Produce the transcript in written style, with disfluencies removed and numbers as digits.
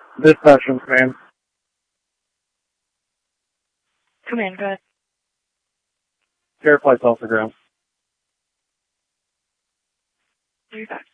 Dispatch from command. Command, go ahead. Air flight's off the ground. You're back.